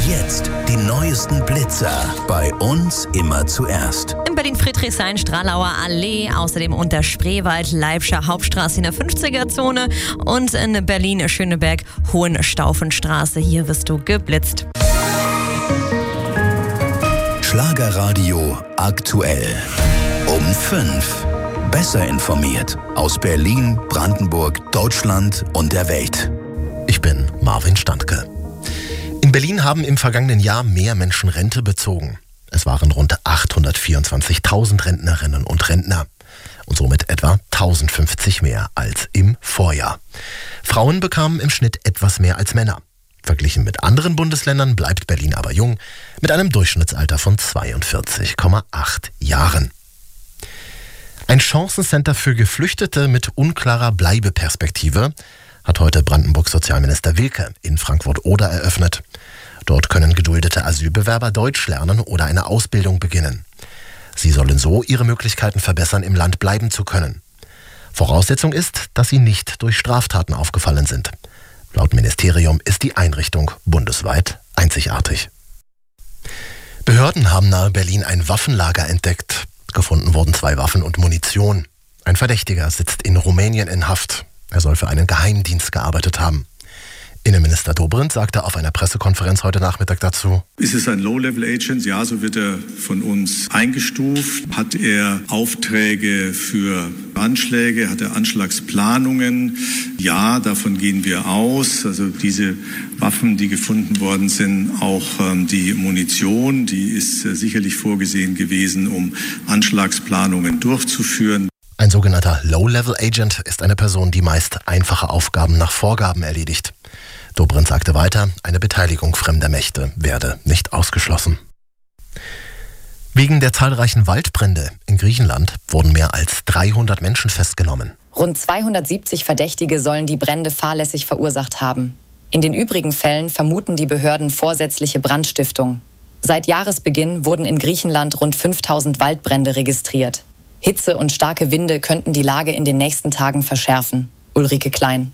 jetzt die neuesten Blitzer. Bei uns immer zuerst. In Berlin-Friedrichshain, Stralauer Allee, außerdem unter Spreewald, Leibscher Hauptstraße in der 50er-Zone und in Berlin-Schöneberg, Hohenstaufenstraße. Hier wirst du geblitzt. Schlagerradio aktuell. Um 5. Besser informiert aus Berlin, Brandenburg, Deutschland und der Welt. Ich bin Marvin Standke. In Berlin haben im vergangenen Jahr mehr Menschen Rente bezogen. Es waren rund 824.000 Rentnerinnen und Rentner und somit etwa 1050 mehr als im Vorjahr. Frauen bekamen im Schnitt etwas mehr als Männer. Verglichen mit anderen Bundesländern bleibt Berlin aber jung, mit einem Durchschnittsalter von 42,8 Jahren. Ein Chancencenter für Geflüchtete mit unklarer Bleibeperspektive hat heute Brandenburgs Sozialminister Wilke in Frankfurt-Oder eröffnet. Dort können geduldete Asylbewerber Deutsch lernen oder eine Ausbildung beginnen. Sie sollen so ihre Möglichkeiten verbessern, im Land bleiben zu können. Voraussetzung ist, dass sie nicht durch Straftaten aufgefallen sind. Laut Ministerium ist die Einrichtung bundesweit einzigartig. Behörden haben nahe Berlin ein Waffenlager entdeckt. Gefunden wurden 2 Waffen und Munition. Ein Verdächtiger sitzt in Rumänien in Haft. Er soll für einen Geheimdienst gearbeitet haben. Innenminister Dobrindt sagte auf einer Pressekonferenz heute Nachmittag dazu: Ist es ein Low-Level-Agent? Ja, so wird er von uns eingestuft. Hat er Aufträge für Anschläge? Hat er Anschlagsplanungen? Ja, davon gehen wir aus. Also diese Waffen, die gefunden worden sind, auch die Munition, die ist sicherlich vorgesehen gewesen, um Anschlagsplanungen durchzuführen. Ein sogenannter Low-Level-Agent ist eine Person, die meist einfache Aufgaben nach Vorgaben erledigt. Dobrindt sagte weiter, eine Beteiligung fremder Mächte werde nicht ausgeschlossen. Wegen der zahlreichen Waldbrände in Griechenland wurden mehr als 300 Menschen festgenommen. Rund 270 Verdächtige sollen die Brände fahrlässig verursacht haben. In den übrigen Fällen vermuten die Behörden vorsätzliche Brandstiftung. Seit Jahresbeginn wurden in Griechenland rund 5000 Waldbrände registriert. Hitze und starke Winde könnten die Lage in den nächsten Tagen verschärfen. Ulrike Klein.